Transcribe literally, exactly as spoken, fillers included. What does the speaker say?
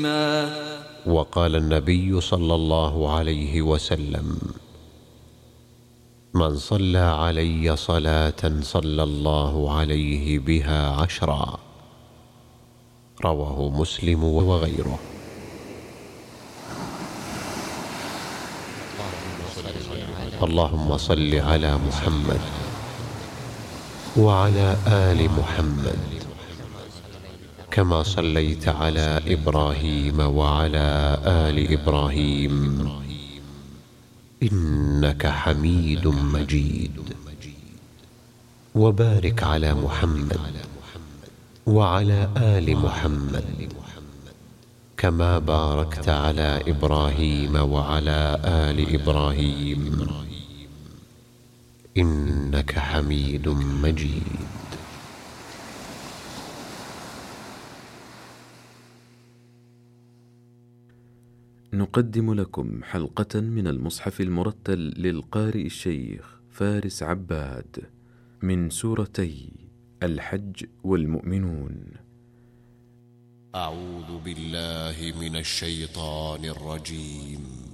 وقال النبي صلى الله عليه وسلم: من صلى علي صلاة صلى الله عليه بها عشرا. رواه مسلم وغيره. اللهم صل على محمد وعلى آل محمد كما صليت على إبراهيم وعلى آل إبراهيم إنك حميد مجيد. وبارك على محمد وعلى آل محمد كما باركت على إبراهيم وعلى آل إبراهيم إنك حميد مجيد. نقدم لكم حلقة من المصحف المرتل للقارئ الشيخ فارس عباد من سورتي الحج والمؤمنون. أعوذ بالله من الشيطان الرجيم.